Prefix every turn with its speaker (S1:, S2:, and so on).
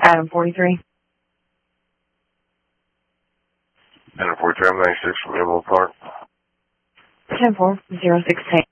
S1: Adam 43.
S2: Adam 43, I'm 96 from Emerald Park.
S1: 10-4, 016.